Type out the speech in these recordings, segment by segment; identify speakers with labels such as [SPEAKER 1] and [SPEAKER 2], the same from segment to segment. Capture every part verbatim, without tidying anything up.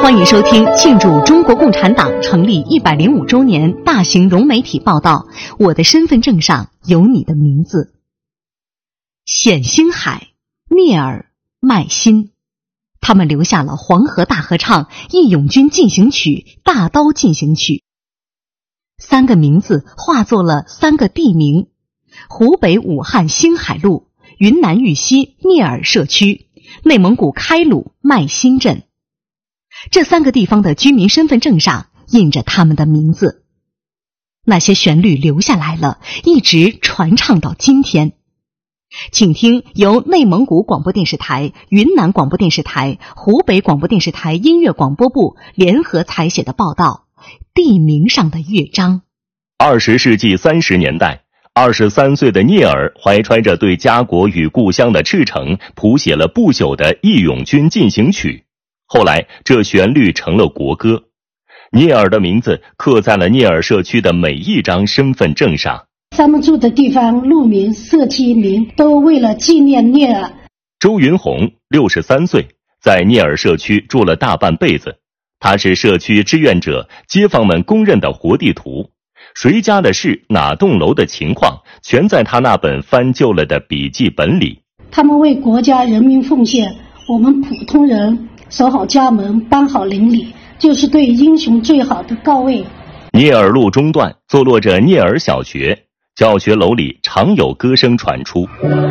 [SPEAKER 1] 欢迎收听庆祝中国共产党成立一百零五周年大型融媒体报道。我的身份证上有你的名字。冼星海、聂耳、麦辛，他们留下了《黄河大合唱》《义勇军进行曲》《大刀进行曲》。三个名字化作了三个地名：湖北武汉星海路、云南玉溪聂耳社区、内蒙古开鲁麦辛镇。这三个地方的居民身份证上印着他们的名字。那些旋律留下来了，一直传唱到今天。请听由内蒙古广播电视台、云南广播电视台、湖北广播电视台音乐广播部联合采写的报道《地名上的乐章》。
[SPEAKER 2] 二十世纪三十年代，二十三岁的聂耳怀揣着对家国与故乡的赤诚，谱写了不朽的《义勇军进行曲》。后来，这旋律成了国歌。聂耳的名字刻在了聂耳社区的每一张身份证上。
[SPEAKER 3] 他们住的地方、路名、社区名都为了纪念聂耳。
[SPEAKER 2] 周云红六十三岁，在聂耳社区住了大半辈子。他是社区志愿者，街坊们公认的活地图。谁家的事、哪栋楼的情况，全在他那本翻旧了的笔记本里。
[SPEAKER 3] 他们为国家人民奉献，我们普通人守好家门，搬好邻里，就是对英雄最好的告慰。
[SPEAKER 2] 聂耳路中段坐落着聂耳小学，教学楼里常有歌声传出。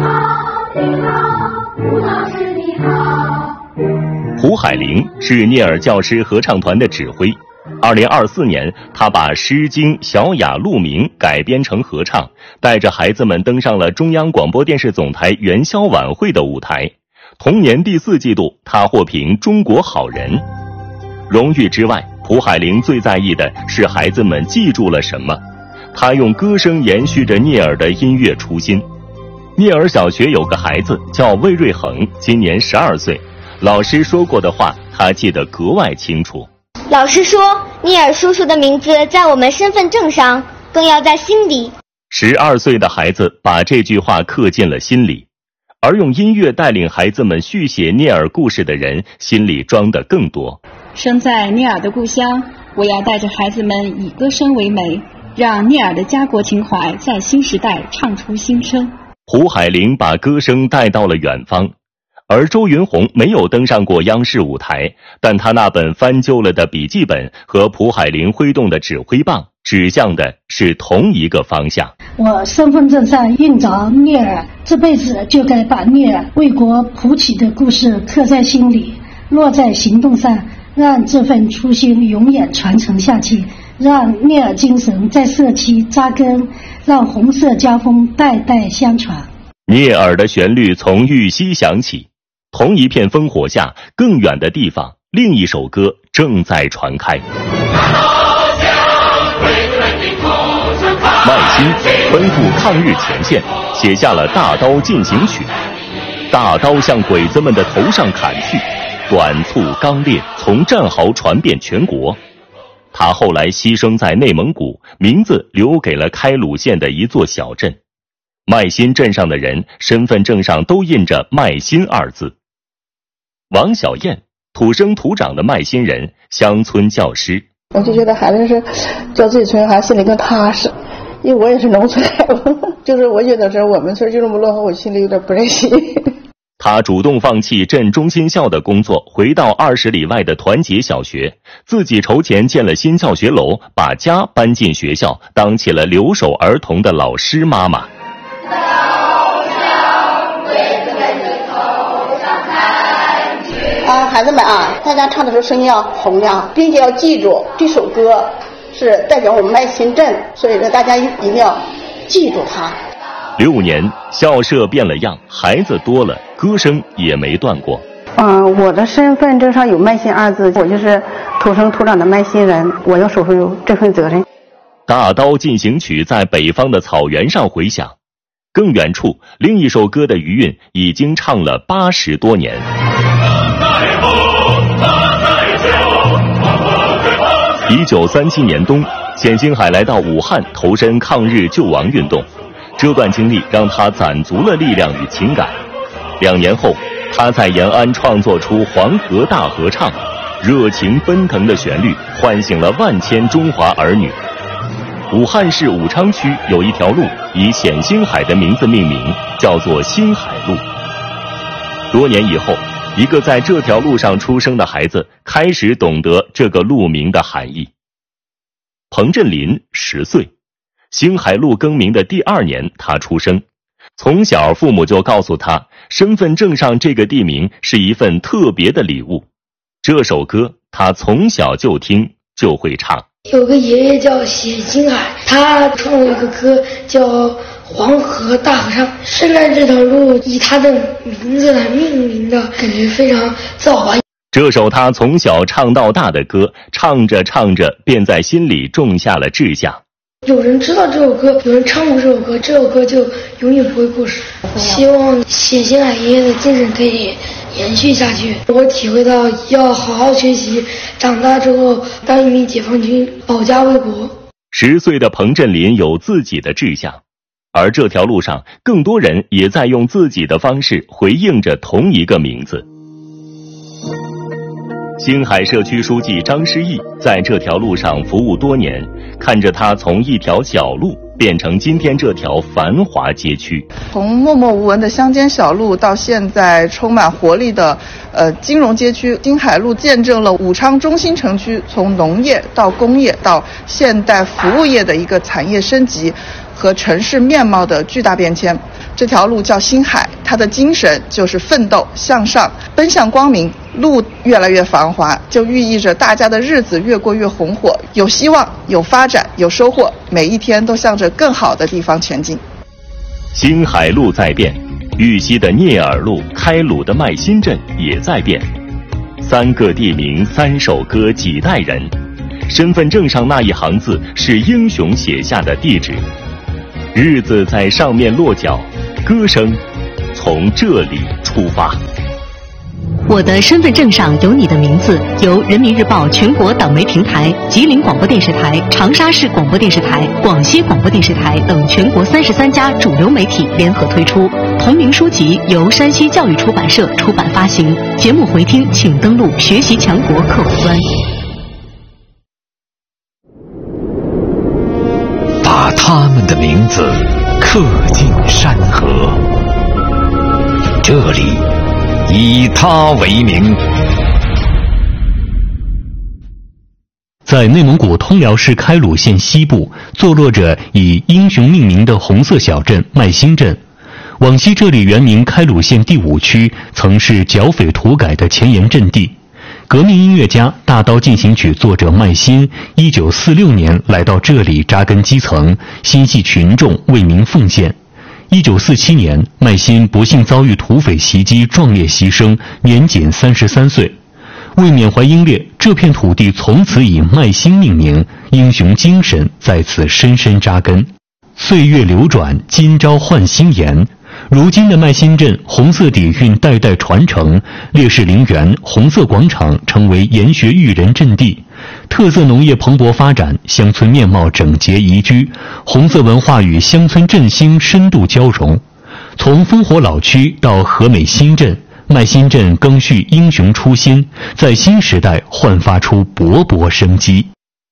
[SPEAKER 2] 胡海玲是聂耳教师合唱团的指挥。二零二四年，他把《诗经·小雅·鹿鸣》改编成合唱，带着孩子们登上了中央广播电视总台元宵晚会的舞台。同年第四季度，他获评中国好人。荣誉之外，胡海玲最在意的是孩子们记住了什么。他用歌声延续着聂耳的音乐初心。聂耳小学有个孩子叫魏瑞恒，今年十二岁。老师说过的话，他记得格外清楚。
[SPEAKER 4] 老师说，聂耳叔叔的名字在我们身份证上，更要在心里。
[SPEAKER 2] 十二岁的孩子把这句话刻进了心里。而用音乐带领孩子们续写聂耳故事的人，心里装得更多。
[SPEAKER 5] 生在聂耳的故乡，我要带着孩子们以歌声为媒，让聂耳的家国情怀在新时代唱出新生。
[SPEAKER 2] 胡海玲把歌声带到了远方，而周云红没有登上过央视舞台，但他那本翻旧了的笔记本和胡海玲挥动的指挥棒指向的是同一个方向。
[SPEAKER 3] 我身份证上印着聂耳，这辈子就该把聂耳为国谱起的故事刻在心里，落在行动上，让这份初心永远传承下去，让聂耳精神在社区扎根，让红色家风代代相传。
[SPEAKER 2] 聂耳的旋律从玉溪响起，同一片烽火下，更远的地方，另一首歌正在传开。麦辛奔赴抗日前线，写下了《大刀进行曲》。大刀向鬼子们的头上砍去，短促刚烈，从战壕传遍全国。他后来牺牲在内蒙古，名字留给了开鲁县的一座小镇。麦辛镇上的人身份证上都印着麦辛二字。王小燕，土生土长的麦辛人，乡村教师。
[SPEAKER 6] 我就觉得孩子是教自己村孩子心里更踏实，因为我也是农村孩子，就是我觉得是我们村就这么落后，我心里有点不忍心。
[SPEAKER 2] 他主动放弃镇中心校的工作，回到二十里外的团结小学，自己筹钱建了新教学楼，把家搬进学校，当起了留守儿童的老师妈妈。
[SPEAKER 6] 啊，孩子们啊，大家唱的时候声音要洪亮，并且要记住这首歌是代表我们麦辛镇，所以说大家一定要记住它。
[SPEAKER 2] 六年，校舍变了样，孩子多了，歌声也没断过。
[SPEAKER 6] 嗯，我的身份证上有麦辛二字，我就是土生土长的麦辛人，我要守护这份责任。
[SPEAKER 2] 大刀进行曲在北方的草原上回响，更远处，另一首歌的余韵已经唱了八十多年。一九三七年冬，冼星海来到武汉投身抗日救亡运动，这段经历让他攒足了力量与情感。两年后，他在延安创作出《黄河大合唱》， 热情奔腾的旋律唤醒了万千中华儿女。武汉市武昌区有一条路以冼星海的名字命名，叫做星海路。多年以后，一个在这条路上出生的孩子开始懂得这个路名的含义。彭振林十岁，星海路更名的第二年他出生。从小父母就告诉他，身份证上这个地名是一份特别的礼物。这首歌他从小就听就会唱。
[SPEAKER 7] 有个爷爷叫冼星海，他创了一个歌叫《黄河大合唱》，现在这条路以他的名字来命名的，感觉非常自豪吧。
[SPEAKER 2] 这首他从小唱到大的歌，唱着唱着便在心里种下了志向。
[SPEAKER 7] 有人知道这首歌，有人唱过这首歌，这首歌就永远不会过时。希望冼星海爷爷的精神可以延续下去。我体会到要好好学习，长大之后当一名解放军，保家卫国。
[SPEAKER 2] 十岁的彭振林有自己的志向，而这条路上更多人也在用自己的方式回应着同一个名字。星海社区书记张诗义在这条路上服务多年，看着它从一条小路变成今天这条繁华街区。
[SPEAKER 8] 从默默无闻的乡间小路到现在充满活力的呃金融街区，星海路见证了武昌中心城区从农业到工业到现代服务业的一个产业升级和城市面貌的巨大变迁。这条路叫星海，它的精神就是奋斗向上，奔向光明。路越来越繁华，就寓意着大家的日子越过越红火，有希望，有发展，有收获，每一天都向着更好的地方前进。
[SPEAKER 2] 星海路在变，玉溪的聂耳路、开鲁的麦新镇也在变。三个地名，三首歌，几代人。身份证上那一行字是英雄写下的地址，日子在上面落脚，歌声从这里出发。
[SPEAKER 1] 我的身份证上有你的名字，由人民日报全国党媒平台、吉林广播电视台、长沙市广播电视台、广西广播电视台等全国三十三家主流媒体联合推出。同名书籍由山西教育出版社出版发行。节目回听请登录学习强国客户端。
[SPEAKER 9] 把他们的名字刻进山河，这里以他为名。
[SPEAKER 10] 在内蒙古通辽市开鲁县西部，坐落着以英雄命名的红色小镇麦新镇。往昔这里原名开鲁县第五区，曾是剿匪土改的前沿阵地。革命音乐家、大刀进行曲作者麦新，一九四六年来到这里扎根基层，心系群众，为民奉献。一九四七年，麦新不幸遭遇土匪袭击，壮烈牺牲，年仅三十三岁。为缅怀英烈，这片土地从此以麦新命名，英雄精神在此深深扎根。岁月流转，今朝换新颜。如今的麦新镇红色底蕴代代传承，烈士陵园、红色广场成为研学育人阵地，特色农业蓬勃发展，乡村面貌整洁宜居，红色文化与乡村振兴深度交融。从烽火老区到和美新镇，麦新镇更续英雄初心，在新时代焕发出勃勃生机。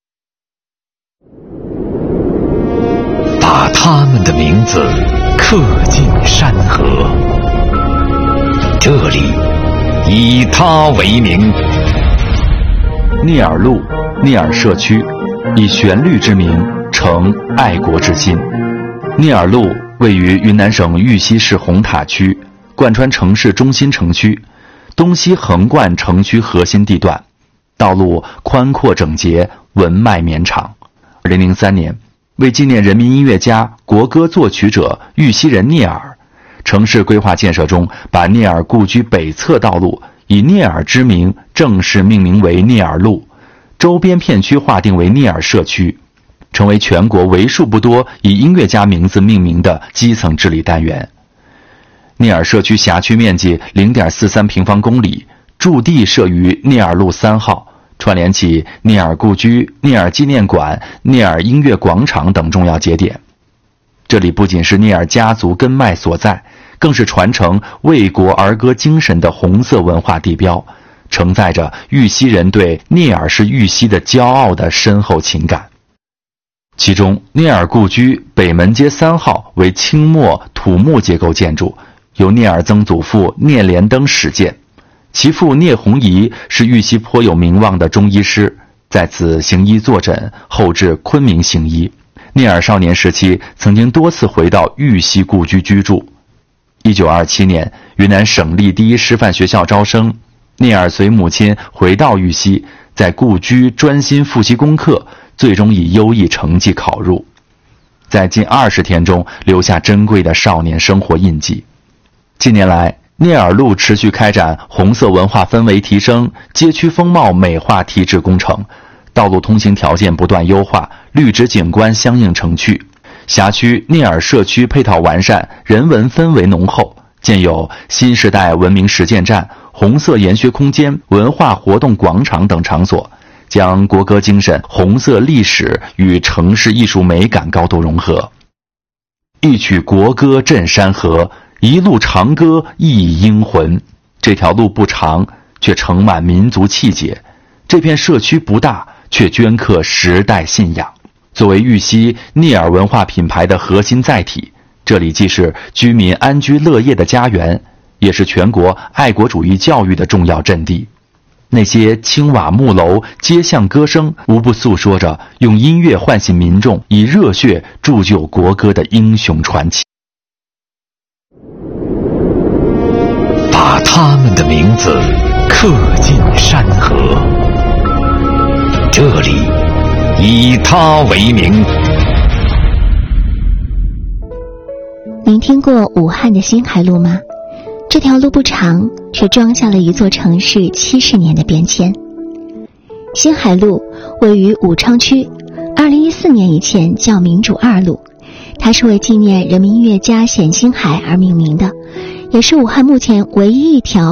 [SPEAKER 9] 把他们的名字刻进山河，这里以他为名。
[SPEAKER 11] 聂耳路，聂耳社区，以旋律之名成爱国之心。聂耳路位于云南省玉溪市红塔区，贯穿城市中心城区，东西横贯城区核心地段，道路宽阔整洁，文脉绵长。二零零三年，为纪念人民音乐家、国歌作曲者玉溪人聂耳，城市规划建设中把聂耳故居北侧道路以聂耳之名正式命名为聂耳路，周边片区划定为聂耳社区，成为全国为数不多以音乐家名字命名的基层治理单元。聂耳社区辖区面积 零点四三平方公里，驻地设于聂耳路三号，串联起聂耳故居、聂耳纪念馆、聂耳音乐广场等重要节点。这里不仅是聂耳家族根脉所在，更是传承卫国儿歌精神的红色文化地标， 承载着玉溪人对聂耳是玉溪的骄傲的深厚情感。其中，聂耳故居北门街三号为清末土木结构建筑，由聂耳曾祖父聂连登始建。其父聂弘仪是玉溪颇有名望的中医师，在此行医坐诊，后至昆明行医。聂耳少年时期曾经多次回到玉溪故居居住。一九二七年，云南省立第一师范学校招生，聂耳随母亲回到玉溪，在故居专心复习功课，最终以优异成绩考入，在近二十天中留下珍贵的少年生活印记。近年来，聂耳路持续开展红色文化氛围提升、街区风貌美化提质工程，道路通行条件不断优化，绿植景观相应成趣。辖区聂耳社区配套完善，人文氛围浓厚，建有新时代文明实践站、红色研学空间、文化活动广场等场所，将国歌精神、红色历史与城市艺术美感高度融合。一曲国歌震山河，一路长歌忆英魂。这条路不长，却盛满民族气节；这片社区不大，却镌刻时代信仰。作为玉溪聂耳文化品牌的核心载体，这里既是居民安居乐业的家园，也是全国爱国主义教育的重要阵地。那些青瓦木楼、街巷歌声，无不诉说着用音乐唤醒民众、以热血铸就国歌的英雄传奇。
[SPEAKER 9] 把他们的名字刻进山河，这里以他为名。
[SPEAKER 12] 您听过武汉的新海路吗？这条路不长，却装下了一座城市七十年的变迁。新海路位于武昌区，二零一四年以前叫民主二路，它是为纪念人民音乐家冼星海而命名的，也是武汉目前唯一一条